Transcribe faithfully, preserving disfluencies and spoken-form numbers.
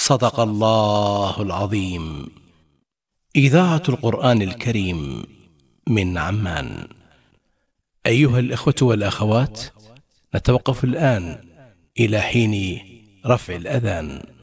صدق الله العظيم. إذاعة القرآن الكريم من عمان. أيها الإخوة والأخوات، نتوقف الآن إلى حين رفع الأذان.